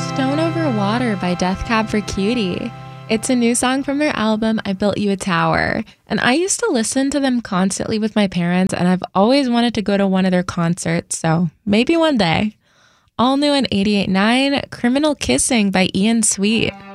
Stone Over Water by Death Cab for Cutie. It's a new song from their album, I Built You a Tower. And I used to listen to them constantly with my parents, and I've always wanted to go to one of their concerts, so maybe one day. All new in 88.9, Criminal Kissing by Ian Sweet.